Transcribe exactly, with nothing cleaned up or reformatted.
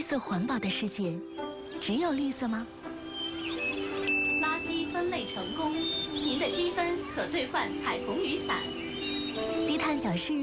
色环保的世界，只有绿色吗？ 垃圾分类成功，您的积分可兑换彩虹雨伞。 低碳表示。